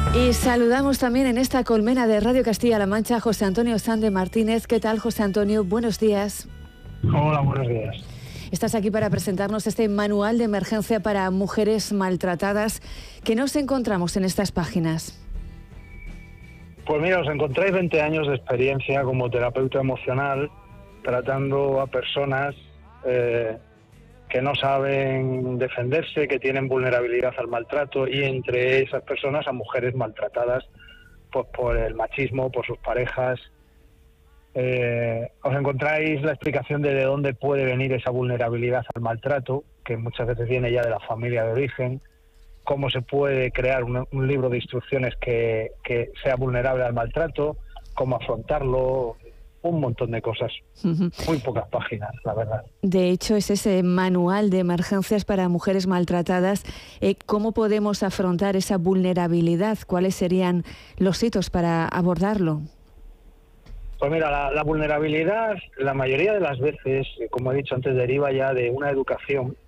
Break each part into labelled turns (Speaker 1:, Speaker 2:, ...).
Speaker 1: Y saludamos también en esta colmena de Radio Castilla-La Mancha a José Antonio Sande Martínez. ¿Qué tal, José Antonio? Buenos días.
Speaker 2: Hola, buenos días.
Speaker 1: Estás aquí para presentarnos este manual de emergencia para mujeres maltratadas. ¿Qué nos encontramos en estas páginas?
Speaker 2: Pues mira, os encontráis 20 años de experiencia como terapeuta emocional tratando a personas que no saben defenderse, que tienen vulnerabilidad al maltrato, y entre esas personas a mujeres maltratadas pues por el machismo, por sus parejas. Os encontráis la explicación de dónde puede venir esa vulnerabilidad al maltrato, que muchas veces viene ya de la familia de origen, cómo se puede crear un libro de instrucciones que sea vulnerable al maltrato, cómo afrontarlo, un montón de cosas. Muy pocas páginas, la verdad.
Speaker 1: De hecho, es ese manual de emergencias para mujeres maltratadas. ¿Cómo podemos afrontar esa vulnerabilidad? ¿Cuáles serían los hitos para abordarlo?
Speaker 2: Pues mira, la vulnerabilidad, la mayoría de las veces, como he dicho antes, deriva ya de una educación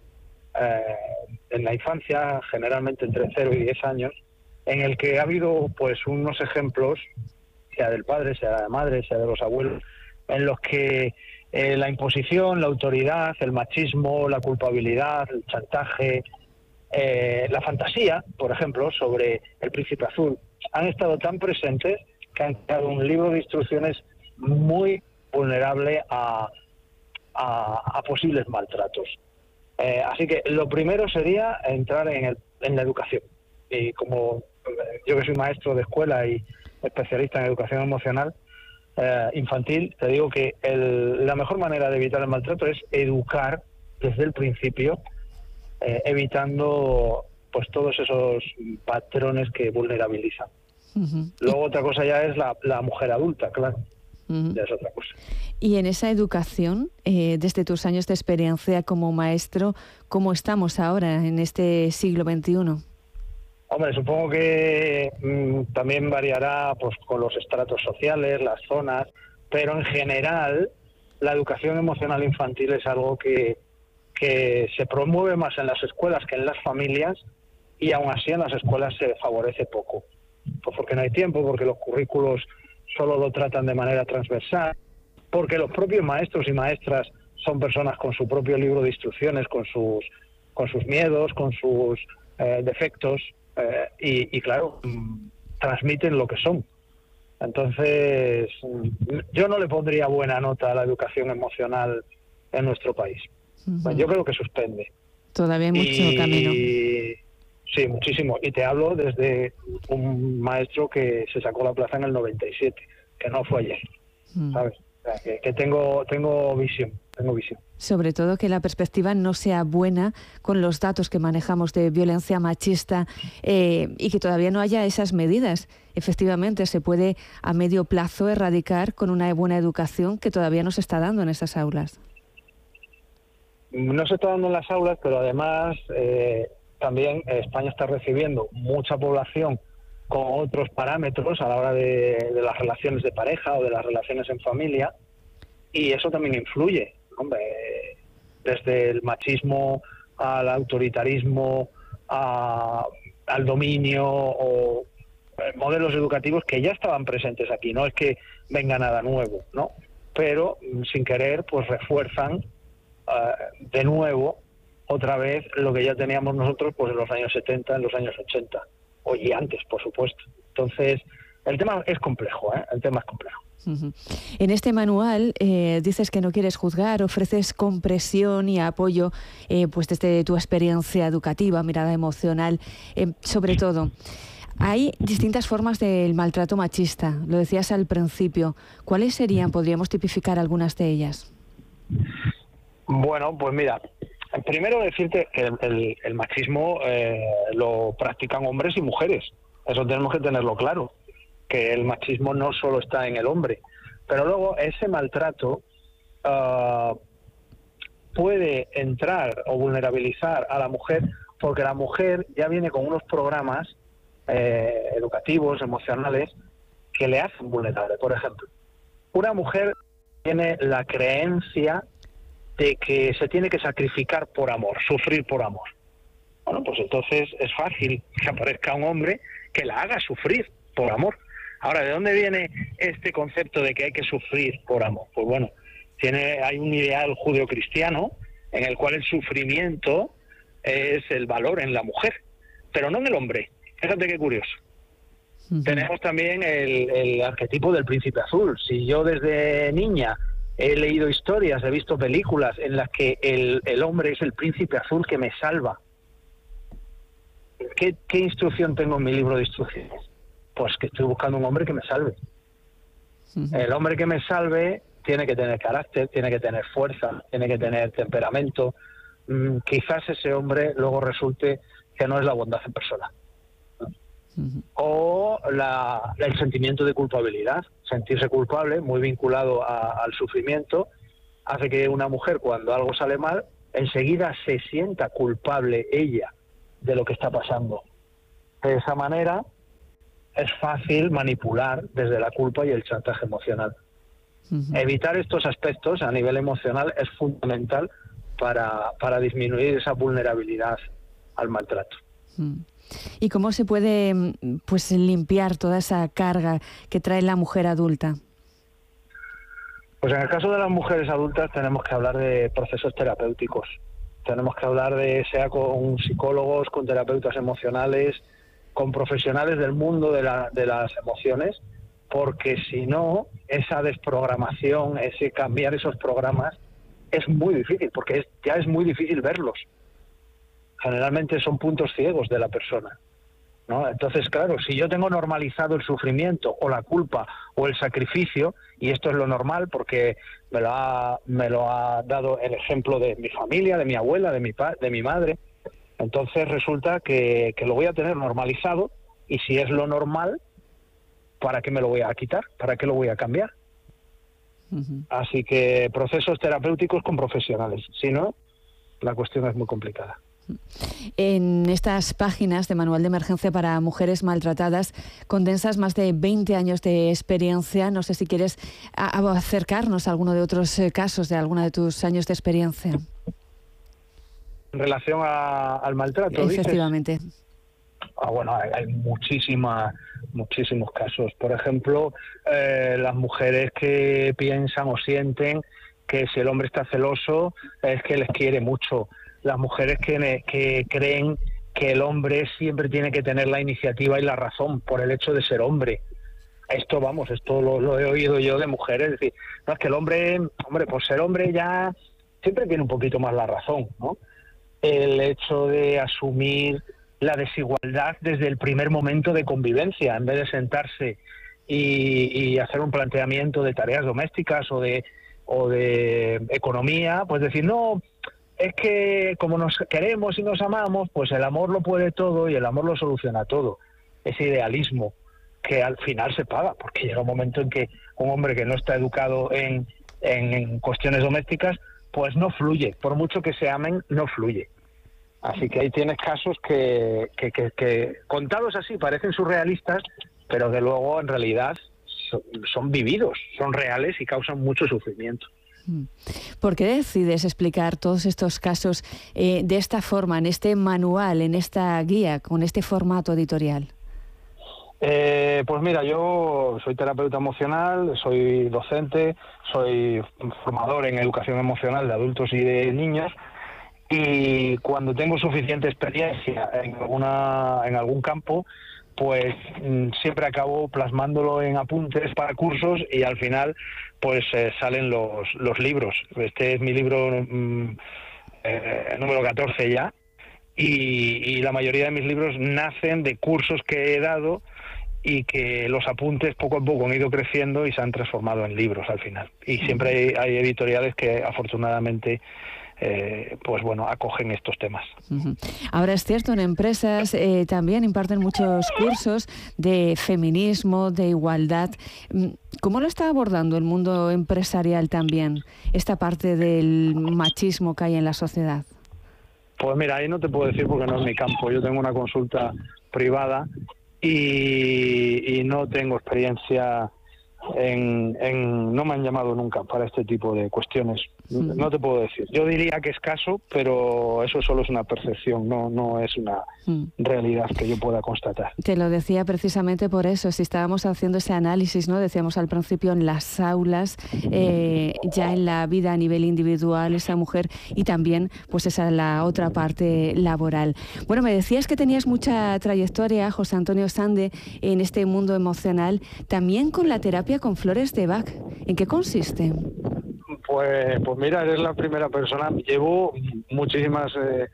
Speaker 2: en la infancia, generalmente entre 0 y 10 años, en el que ha habido pues unos ejemplos, sea del padre, sea de la madre, sea de los abuelos, en los que la imposición, la autoridad, el machismo, la culpabilidad, el chantaje, la fantasía, por ejemplo, sobre el príncipe azul, han estado tan presentes que han creado un libro de instrucciones muy vulnerable a posibles maltratos. Así que lo primero sería entrar en la educación. Y como yo que soy maestro de escuela y especialista en educación emocional infantil, te digo que la mejor manera de evitar el maltrato es educar desde el principio, evitando pues todos esos patrones que vulnerabilizan. Luego otra cosa ya es la mujer adulta, claro. Ya es otra cosa.
Speaker 1: Y en esa educación, desde tus años de experiencia como maestro, ¿cómo estamos ahora en este siglo XXI?
Speaker 2: Hombre, supongo que también variará pues con los estratos sociales, las zonas, pero en general la educación emocional infantil es algo que se promueve más en las escuelas que en las familias, y aún así en las escuelas se favorece poco. Pues porque no hay tiempo, porque los currículos solo lo tratan de manera transversal, porque los propios maestros y maestras son personas con su propio libro de instrucciones, con sus miedos, con sus defectos, y claro, transmiten lo que son. Entonces, yo no le pondría buena nota a la educación emocional en nuestro país. Pues yo creo que suspende.
Speaker 1: Todavía hay mucho camino.
Speaker 2: Sí, muchísimo. Y te hablo desde un maestro que se sacó la plaza en el 97, que no fue ayer, ¿sabes? O sea, que tengo visión.
Speaker 1: Sobre todo que la perspectiva no sea buena con los datos que manejamos de violencia machista, y que todavía no haya esas medidas. Efectivamente, se puede a medio plazo erradicar con una buena educación que todavía no se está dando en esas aulas.
Speaker 2: No se está dando en las aulas, pero además también España está recibiendo mucha población con otros parámetros a la hora de las relaciones de pareja o de las relaciones en familia, y eso también influye. Hombre, desde el machismo al autoritarismo, al dominio, o modelos educativos que ya estaban presentes aquí. No es que venga nada nuevo, ¿no? Pero sin querer pues refuerzan de nuevo otra vez lo que ya teníamos nosotros pues en los años 70, en los años 80, y antes, por supuesto. Entonces, el tema es complejo, el tema es complejo.
Speaker 1: En este manual dices que no quieres juzgar, ofreces comprensión y apoyo pues desde tu experiencia educativa, mirada emocional. Sobre todo, hay distintas formas del maltrato machista, lo decías al principio. ¿Cuáles serían? ¿Podríamos tipificar algunas de ellas?
Speaker 2: Bueno, pues mira, primero decirte que el machismo lo practican hombres y mujeres. Eso tenemos que tenerlo claro, que el machismo no solo está en el hombre. Pero luego ese maltrato puede entrar o vulnerabilizar a la mujer, porque la mujer ya viene con unos programas educativos, emocionales, que le hacen vulnerable. Por ejemplo, una mujer tiene la creencia de que se tiene que sacrificar por amor, sufrir por amor. Bueno, pues entonces es fácil que aparezca un hombre que la haga sufrir por amor. Ahora, ¿de dónde viene este concepto de que hay que sufrir por amor? Pues bueno, hay un ideal judeocristiano en el cual el sufrimiento es el valor en la mujer, pero no en el hombre. Fíjate qué curioso. Tenemos también el arquetipo del príncipe azul. Si yo desde niña he leído historias, he visto películas en las que el hombre es el príncipe azul que me salva, ¿qué instrucción tengo en mi libro de instrucciones? Pues que estoy buscando un hombre que me salve. El hombre que me salve tiene que tener carácter, tiene que tener fuerza, tiene que tener temperamento. Quizás ese hombre luego resulte que no es la bondad en persona. O el sentimiento de culpabilidad, sentirse culpable, muy vinculado al sufrimiento, hace que una mujer, cuando algo sale mal, enseguida se sienta culpable ella de lo que está pasando. De esa manera es fácil manipular desde la culpa y el chantaje emocional. Evitar estos aspectos a nivel emocional es fundamental para disminuir esa vulnerabilidad al maltrato.
Speaker 1: ¿Y cómo se puede pues limpiar toda esa carga que trae la mujer adulta?
Speaker 2: Pues en el caso de las mujeres adultas tenemos que hablar de procesos terapéuticos. Tenemos que hablar sea con psicólogos, con terapeutas emocionales, con profesionales del mundo de las emociones, porque si no, esa desprogramación, ese cambiar esos programas es muy difícil, porque ya es muy difícil verlos. Generalmente son puntos ciegos de la persona, ¿no? Entonces, claro, si yo tengo normalizado el sufrimiento o la culpa o el sacrificio, y esto es lo normal porque me lo ha dado el ejemplo de mi familia, de mi abuela, de mi madre, entonces resulta que lo voy a tener normalizado, y si es lo normal, ¿para qué me lo voy a quitar? ¿Para qué lo voy a cambiar? Así que procesos terapéuticos con profesionales, si no, la cuestión es muy complicada.
Speaker 1: En estas páginas de Manual de Emergencia para Mujeres Maltratadas condensas más de 20 años de experiencia. No sé si quieres acercarnos a alguno de otros casos de alguno de tus años de experiencia.
Speaker 2: En relación al maltrato,
Speaker 1: efectivamente.
Speaker 2: ¿dices? Bueno, hay muchísimos casos. Por ejemplo, las mujeres que piensan o sienten que si el hombre está celoso es que les quiere mucho. Las mujeres que creen que el hombre siempre tiene que tener la iniciativa y la razón por el hecho de ser hombre. Esto lo he oído yo de mujeres, es decir, no, es que el hombre, por ser hombre ya siempre tiene un poquito más la razón, ¿no? El hecho de asumir la desigualdad desde el primer momento de convivencia, en vez de sentarse y hacer un planteamiento de tareas domésticas o de economía, pues decir, no, es que como nos queremos y nos amamos, pues el amor lo puede todo y el amor lo soluciona todo. Ese idealismo que al final se paga, porque llega un momento en que un hombre que no está educado en cuestiones domésticas, pues no fluye, por mucho que se amen, no fluye. Así que ahí tienes casos que contados así parecen surrealistas, pero que luego en realidad son vividos, son reales y causan mucho sufrimiento.
Speaker 1: ¿Por qué decides explicar todos estos casos de esta forma, en este manual, en esta guía, con este formato editorial?
Speaker 2: Pues mira, yo soy terapeuta emocional, soy docente, soy formador en educación emocional de adultos y de niños, y cuando tengo suficiente experiencia en algún campo, pues siempre acabo plasmándolo en apuntes para cursos, y al final pues salen los libros. Este es mi libro número 14 ya, y la mayoría de mis libros nacen de cursos que he dado y que los apuntes poco a poco han ido creciendo y se han transformado en libros al final. Y siempre hay editoriales que afortunadamente pues bueno, acogen estos temas.
Speaker 1: Ahora es cierto, en empresas también imparten muchos cursos de feminismo, de igualdad. ¿Cómo lo está abordando el mundo empresarial también, esta parte del machismo que hay en la sociedad?
Speaker 2: Pues mira, ahí no te puedo decir porque no es mi campo. Yo tengo una consulta privada y no tengo experiencia no me han llamado nunca para este tipo de cuestiones. No te puedo decir. Yo diría que escaso, pero eso solo es una percepción, no es una realidad que yo pueda constatar.
Speaker 1: Te lo decía precisamente por eso, si estábamos haciendo ese análisis, ¿no? Decíamos al principio en las aulas, ya en la vida a nivel individual, esa mujer, y también pues esa la otra parte laboral. Bueno, me decías que tenías mucha trayectoria, José Antonio Sande, en este mundo emocional, también con la terapia con flores de Bach. ¿En qué consiste?
Speaker 2: Pues mira, eres la primera persona. Llevo muchísimas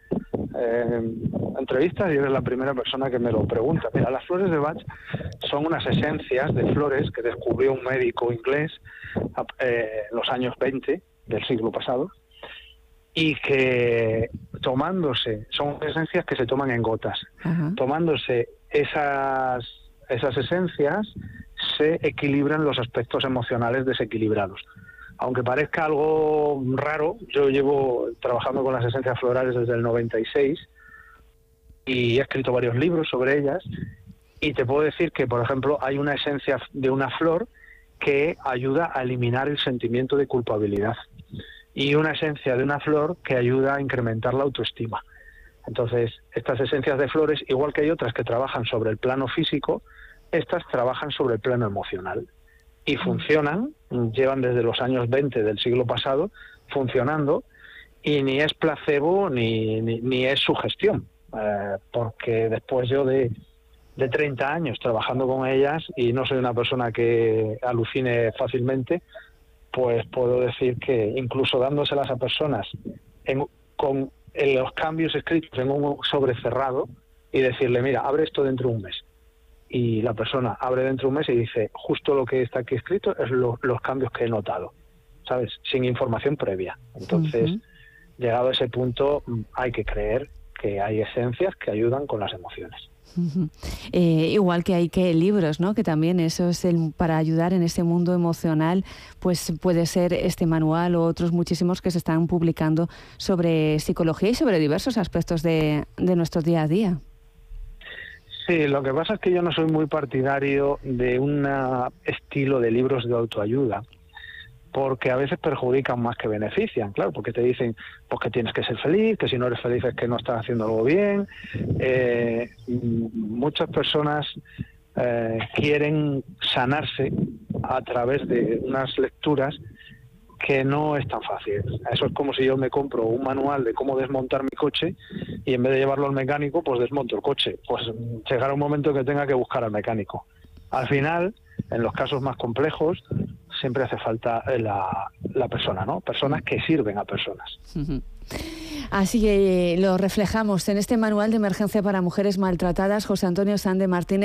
Speaker 2: entrevistas y eres la primera persona que me lo pregunta. Mira, las flores de Bach son unas esencias de flores que descubrió un médico inglés en los años 20 del siglo pasado, y que son esencias que se toman en gotas. Ajá. Tomándose esas esencias se equilibran los aspectos emocionales desequilibrados. Aunque parezca algo raro, yo llevo trabajando con las esencias florales desde el 96 y he escrito varios libros sobre ellas, y te puedo decir que, por ejemplo, hay una esencia de una flor que ayuda a eliminar el sentimiento de culpabilidad, y una esencia de una flor que ayuda a incrementar la autoestima. Entonces, estas esencias de flores, igual que hay otras que trabajan sobre el plano físico, estas trabajan sobre el plano emocional. Y funcionan, llevan desde los años 20 del siglo pasado funcionando, y ni es placebo ni es sugestión, porque después yo de 30 años trabajando con ellas, y no soy una persona que alucine fácilmente, pues puedo decir que incluso dándoselas a personas con los cambios escritos en un sobre cerrado y decirle, mira, abre esto dentro de un mes. Y la persona abre dentro de un mes y dice, justo lo que está aquí escrito es los cambios que he notado, ¿sabes? Sin información previa. Entonces, llegado a ese punto, hay que creer que hay esencias que ayudan con las emociones.
Speaker 1: Igual que hay que libros, ¿no? Que también eso es para ayudar en ese mundo emocional, pues puede ser este manual o otros muchísimos que se están publicando sobre psicología y sobre diversos aspectos de nuestro día a día.
Speaker 2: Sí, lo que pasa es que yo no soy muy partidario de un estilo de libros de autoayuda, porque a veces perjudican más que benefician, claro, porque te dicen pues que tienes que ser feliz, que si no eres feliz es que no estás haciendo algo bien. Muchas personas quieren sanarse a través de unas lecturas que no es tan fácil. Eso es como si yo me compro un manual de cómo desmontar mi coche y en vez de llevarlo al mecánico, pues desmonto el coche. Pues llegará un momento que tenga que buscar al mecánico. Al final, en los casos más complejos, siempre hace falta la persona, ¿no? Personas que sirven a personas.
Speaker 1: Así que lo reflejamos en este manual de emergencia para mujeres maltratadas. José Antonio Sande Martínez.